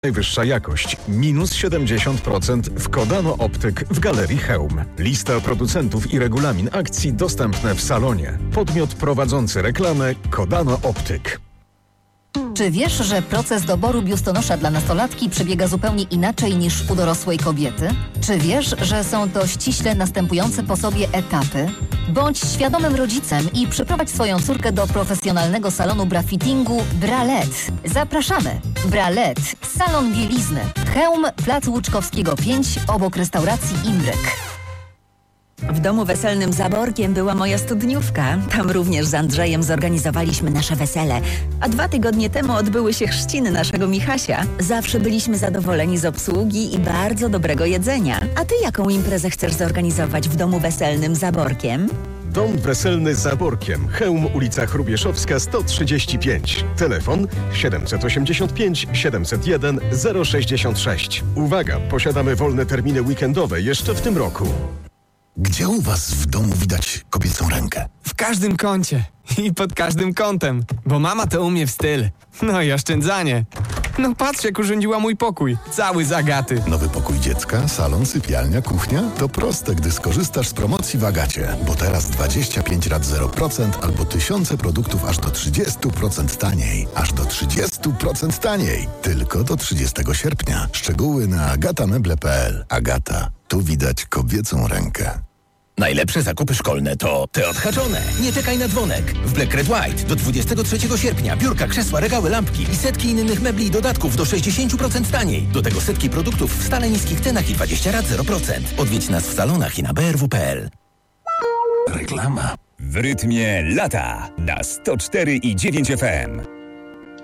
Najwyższa jakość. Minus 70% w Kodano Optyk w Galerii Chełm. Lista producentów i regulamin akcji dostępne w salonie. Podmiot prowadzący reklamę Kodano Optyk. Czy wiesz, że proces doboru biustonosza dla nastolatki przebiega zupełnie inaczej niż u dorosłej kobiety? Czy wiesz, że są to ściśle następujące po sobie etapy? Bądź świadomym rodzicem i przyprowadź swoją córkę do profesjonalnego salonu brafittingu Bralet. Zapraszamy! Bralet, salon bielizny. Chełm, Plac Łuczkowskiego 5, obok restauracji Imbryk. W domu weselnym za Borkiem była moja studniówka. Tam również z Andrzejem zorganizowaliśmy nasze wesele. A 2 tygodnie temu odbyły się chrzciny naszego Michasia. Zawsze byliśmy zadowoleni z obsługi i bardzo dobrego jedzenia. A ty jaką imprezę chcesz zorganizować w domu weselnym za Borkiem? Dom weselny za Borkiem. Chełm, ulica Hrubieszowska 135. Telefon 785 701 066. Uwaga, posiadamy wolne terminy weekendowe jeszcze w tym roku. Gdzie u was w domu widać kobiecą rękę? W każdym kącie i pod każdym kątem, bo mama to umie w styl. No i oszczędzanie. No patrz, jak urządziła mój pokój, cały z Agaty. Nowy pokój dziecka, salon, sypialnia, kuchnia? To proste, gdy skorzystasz z promocji w Agacie. Bo teraz 25 rat 0% albo tysiące produktów aż do 30% taniej. Aż do 30% taniej. Tylko do 30 sierpnia. Szczegóły na agatameble.pl. Agata. Tu widać kobiecą rękę. Najlepsze zakupy szkolne to te odhaczone. Nie czekaj na dzwonek. W Black Red White do 23 sierpnia biurka, krzesła, regały, lampki i setki innych mebli i dodatków do 60% taniej. Do tego setki produktów w stale niskich cenach i 20 rat 0%. Odwiedź nas w salonach i na brw.pl. Reklama. W rytmie lata na 104,9 FM.